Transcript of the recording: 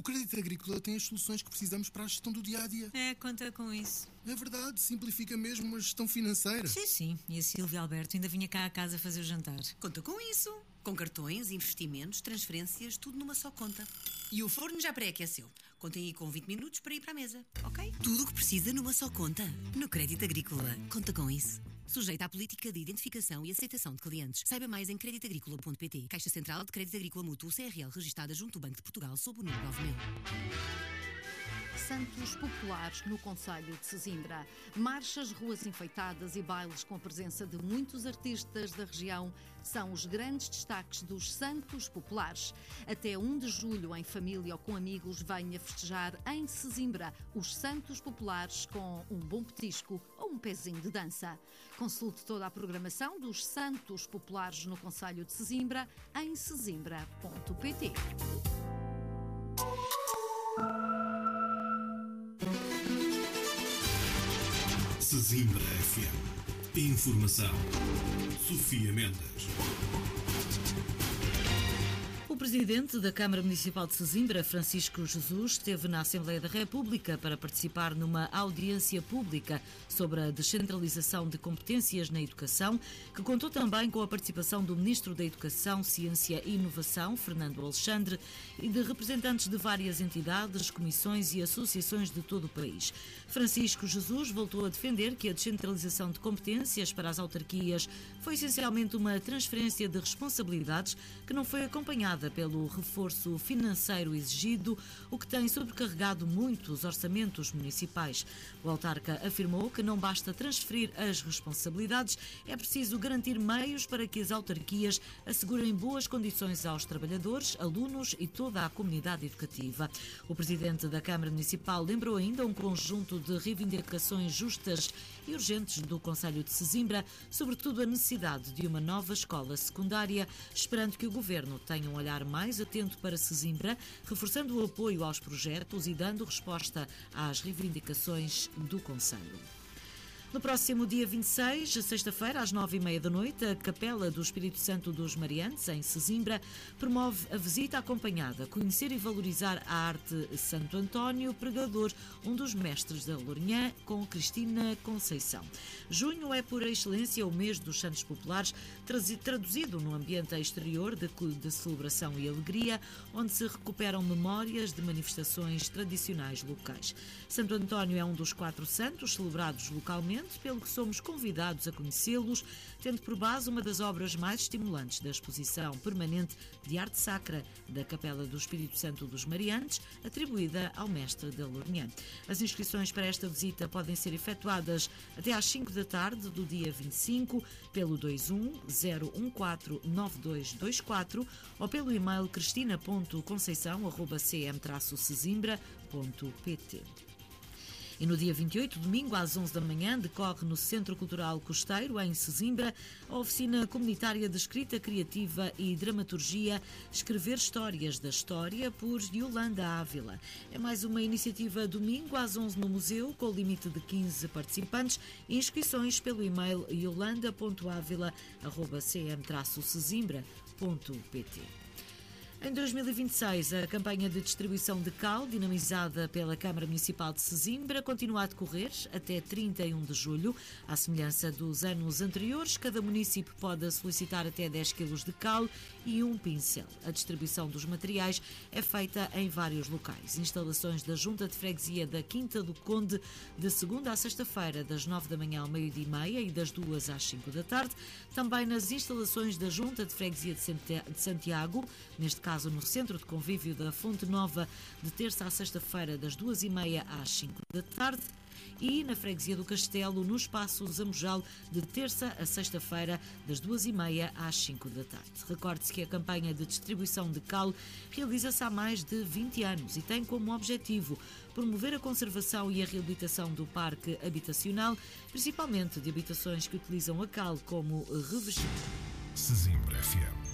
Crédito Agrícola tem as soluções que precisamos para a gestão do dia-a-dia. Conta com isso. É verdade, simplifica mesmo a gestão financeira. Sim. E a Silvia Alberto ainda vinha cá à casa fazer o jantar. Conta com isso. Com cartões, investimentos, transferências, tudo numa só conta. E o forno já pré-aqueceu. Contem aí com 20 minutos para ir para a mesa, ok? Tudo o que precisa numa só conta. No Crédito Agrícola. Conta com isso. Sujeito à política de identificação e aceitação de clientes. Saiba mais em creditagricola.pt. Caixa Central de Crédito Agrícola Mútuo CRL registada junto do Banco de Portugal sob o número 9000. Santos populares no concelho de Sesimbra. Marchas, ruas enfeitadas e bailes com a presença de muitos artistas da região são os grandes destaques dos Santos populares. Até 1 de julho, em família ou com amigos, venha festejar em Sesimbra os Santos populares com um bom petisco ou um pezinho de dança. Consulte toda a programação dos Santos populares no concelho de Sesimbra em sesimbra.pt. Sesimbra FM. Informação. Sofia Mendes. O presidente da Câmara Municipal de Sesimbra, Francisco Jesus, esteve na Assembleia da República para participar numa audiência pública sobre a descentralização de competências na educação, que contou também com a participação do Ministro da Educação, Ciência e Inovação, Fernando Alexandre, e de representantes de várias entidades, comissões e associações de todo o país. Francisco Jesus voltou a defender que a descentralização de competências para as autarquias foi essencialmente uma transferência de responsabilidades que não foi acompanhada pelo reforço financeiro exigido, o que tem sobrecarregado muito os orçamentos municipais. O autarca afirmou que não basta transferir as responsabilidades, é preciso garantir meios para que as autarquias assegurem boas condições aos trabalhadores, alunos e toda a comunidade educativa. O presidente da Câmara Municipal lembrou ainda um conjunto de reivindicações justas e urgentes do concelho de Sesimbra, sobretudo a necessidade de uma nova escola secundária, esperando que o governo tenha um olhar mais atento para Sesimbra, reforçando o apoio aos projetos e dando resposta às reivindicações do concelho. No próximo dia 26, sexta-feira, às 9h30 da noite, a Capela do Espírito Santo dos Mariantes, em Sesimbra, promove a visita acompanhada, conhecer e valorizar a arte Santo António, pregador, um dos mestres da Lourinhã, com Cristina Conceição. Junho é, por excelência, o mês dos Santos Populares, traduzido no ambiente exterior de celebração e alegria, onde se recuperam memórias de manifestações tradicionais locais. Santo António é um dos 4 santos celebrados localmente, pelo que somos convidados a conhecê-los, tendo por base uma das obras mais estimulantes da exposição permanente de arte sacra da Capela do Espírito Santo dos Mariantes, atribuída ao mestre da Lourinhã. As inscrições para esta visita podem ser efetuadas até às 5 da tarde do dia 25 pelo 210149224 ou pelo e-mail cristina.conceição@cm-sesimbra.pt. E no dia 28, domingo, às 11 da manhã, decorre no Centro Cultural Costeiro, em Sesimbra, a oficina comunitária de escrita criativa e dramaturgia Escrever Histórias da História, por Yolanda Ávila. É mais uma iniciativa domingo, às 11 no Museu, com o limite de 15 participantes. Inscrições pelo e-mail yolanda.avila@cm-sesimbra.pt. Em 2026, a campanha de distribuição de cal, dinamizada pela Câmara Municipal de Sesimbra, continua a decorrer até 31 de julho. À semelhança dos anos anteriores, cada município pode solicitar até 10 kg de cal e um pincel. A distribuição dos materiais é feita em vários locais. Instalações da Junta de Freguesia da Quinta do Conde, de segunda à sexta-feira, das 9 da manhã ao 12h30 e das 2 às 5 da tarde. Também nas instalações da Junta de Freguesia de Santiago, neste caso no Centro de Convívio da Fonte Nova, de terça à sexta-feira, das 2h30 às 5 da tarde, e na Freguesia do Castelo, no Espaço Zamujal, de terça a sexta-feira, das 2h30 às 5 da tarde. Recorde-se que a campanha de distribuição de cal realiza-se há mais de 20 anos e tem como objetivo promover a conservação e a reabilitação do parque habitacional, principalmente de habitações que utilizam a cal como revestimento. Sesimbra FM.